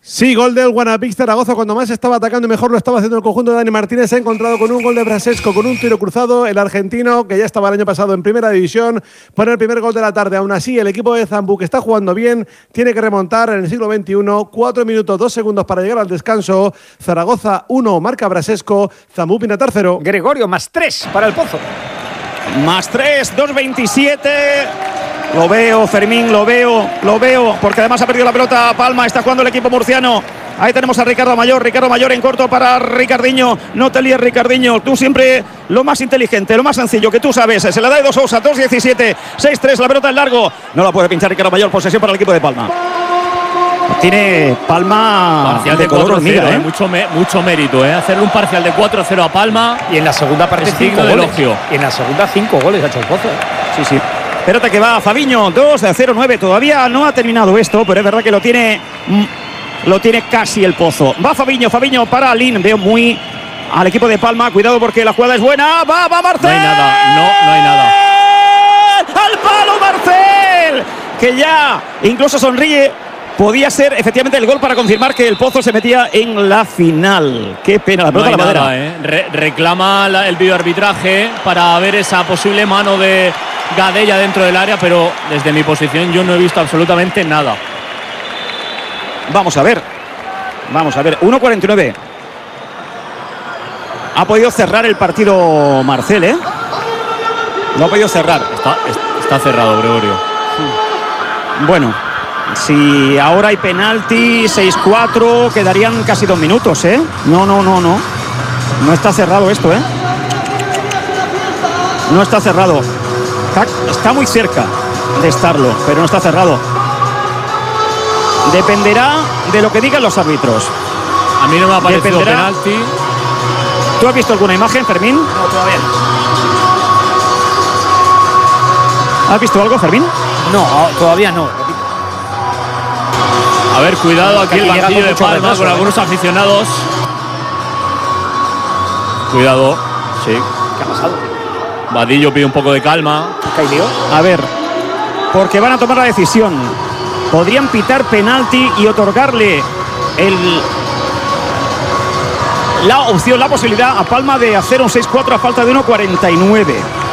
Sí, gol del Guanapix Zaragoza. Cuando más estaba atacando y mejor lo estaba haciendo el conjunto de Dani Martínez. Se ha encontrado con un gol de Brasesco, con un tiro cruzado. El argentino, que ya estaba el año pasado en primera división, pone el primer gol de la tarde. Aún así, el equipo de Zambú, que está jugando bien, tiene que remontar en el siglo XXI. 4 minutos 2 segundos para llegar al descanso. Zaragoza 1, marca Brasesco. Zambú Pinatar 0. Gregorio, +3 para el Pozo. +3, 2.27. Lo veo, Fermín, lo veo, porque además ha perdido la pelota Palma, está jugando el equipo murciano. Ahí tenemos a Ricardo Mayor en corto para Ricardiño. No te líes, Ricardiño, tú siempre lo más inteligente, lo más sencillo que tú sabes. Se la da de Dos Sousa, 2.17, 6-3, la pelota en largo. No la puede pinchar Ricardo Mayor, posesión para el equipo de Palma. Tiene Palma parcial de color hormiga, mucho mérito, hacerle un parcial de 4-0 a Palma. Y en la segunda parte 5 goles. Y en la segunda 5 goles ha hecho el Pozo. Sí. Pelota que va a Fabiño, 2-0-9. Todavía no ha terminado esto, pero es verdad que lo tiene casi el Pozo. Va Fabiño para Lin. Veo muy al equipo de Palma. Cuidado porque la jugada es buena. Va Marcel. No hay nada. Al palo Marcel, que ya incluso sonríe. Podía ser efectivamente el gol para confirmar que el Pozo se metía en la final. Qué pena, la pelota no a la madera. Reclama el videoarbitraje para ver esa posible mano de Gadella dentro del área, pero desde mi posición yo no he visto absolutamente nada. Vamos a ver. 1.49. Ha podido cerrar el partido Marcel, Lo ha podido cerrar. Está cerrado, Gregorio. Bueno, si ahora hay penalti, 6-4, quedarían casi 2 minutos, No. No está cerrado esto, No está cerrado. Está muy cerca de estarlo, pero no está cerrado. Dependerá de lo que digan los árbitros. A mí no me ha parecido penalti. ¿Tú has visto alguna imagen, Fermín? No, todavía no. ¿Has visto algo, Fermín? No, todavía no. Repito. A ver, cuidado aquí el banquillo de Palma con algunos aficionados. Cuidado. Sí. ¿Qué ha pasado? Vadillo pide un poco de calma. A ver, porque van a tomar la decisión. Podrían pitar penalti y otorgarle la posibilidad a Palma de hacer un 6-4 a falta de 1.49.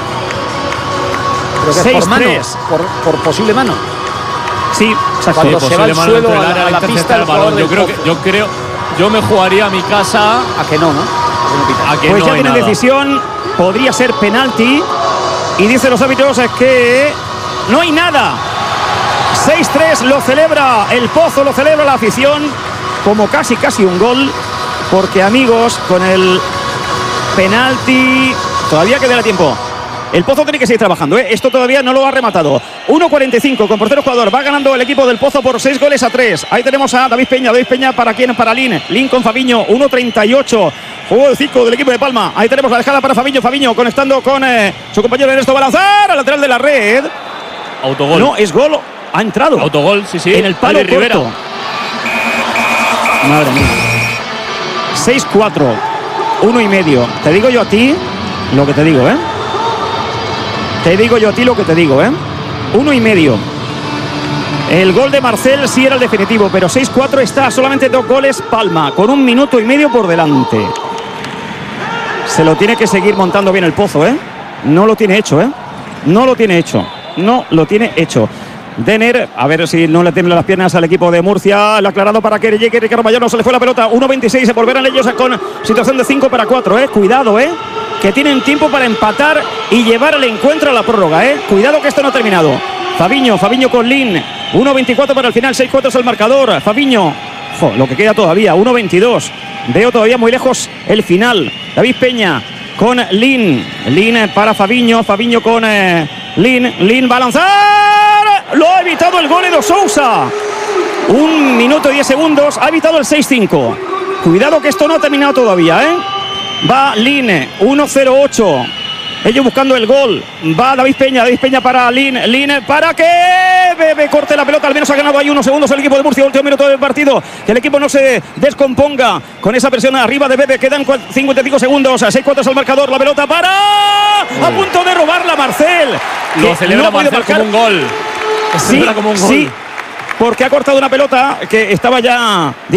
Pero por mano, por posible mano. Sí, exacto. Cuando se va al suelo a la pista el balón. Yo me jugaría a mi casa. A que no. Pues ya tienen decisión. Podría ser penalti. Y dicen los árbitros que no hay nada. 6-3 lo celebra el Pozo, lo celebra la afición como casi un gol. Porque, amigos, con el penalti todavía queda tiempo. El Pozo tiene que seguir trabajando, Esto todavía no lo ha rematado. 1.45 con portero jugador. Va ganando el equipo del Pozo por 6-3. Ahí tenemos a David Peña. ¿Para quién? Para Lin. Lin con Fabiño. 1.38. Juego de 5 del equipo de Palma. Ahí tenemos la dejada para Fabiño conectando con su compañero Ernesto Balanzar. Al lateral de la red. Autogol. No, es gol. Ha entrado. Autogol, sí. En el palo corto. Madre mía. 6-4. 1.5. Te digo yo a ti lo que te digo, Te digo yo a ti lo que te digo, 1.5. El gol de Marcel sí era el definitivo, pero 6-4 está a solamente 2 goles Palma, con 1 minuto y medio por delante. Se lo tiene que seguir montando bien el Pozo, No lo tiene hecho, No lo tiene hecho. Denner, a ver si no le tiemblan las piernas al equipo de Murcia. Lo ha aclarado para que llegue Ricardo Mayor, no se le fue la pelota. 1.26, se volverán ellos con situación de 5-4, Cuidado, que tienen tiempo para empatar y llevar el encuentro a la prórroga, Cuidado que esto no ha terminado. Fabiño con Lin. 1.24 para el final, 6-4 es el marcador. Fabiño, lo que queda todavía, 1.22. Veo todavía muy lejos el final. David Peña con Lin. Lin para Fabiño con Lin va a lanzar. Lo ha evitado el gol de Dos Sousa. 1 minuto y 10 segundos. Ha evitado el 6-5. Cuidado que esto no ha terminado todavía, Va Lin, 1-0-8. Ellos buscando el gol. Va David Peña para Lin para que Bebe corte la pelota. Al menos ha ganado ahí unos segundos el equipo de Murcia. Último minuto del partido. Que el equipo no se descomponga con esa presión arriba de Bebe. Quedan 55 segundos. 6-4 es el marcador. La pelota para... A punto de robarla Marcel. Lo celebra Marcel como un gol. Sí, porque ha cortado una pelota que estaba ya...